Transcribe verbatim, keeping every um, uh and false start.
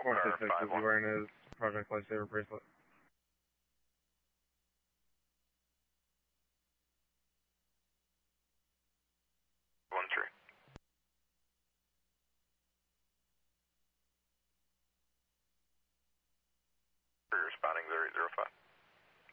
four six six is wearing his Project Lifesaver bracelet. One three. Responding zero eight zero five.